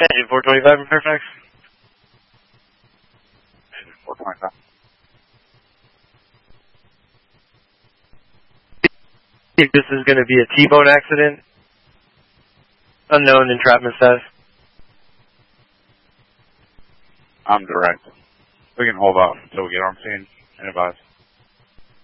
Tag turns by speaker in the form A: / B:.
A: Engine 425 in Fairfax.
B: Engine 425.
A: If this is going to be a T-bone accident, unknown entrapment status.
B: I'm direct. We can hold off until we get on scene and advise.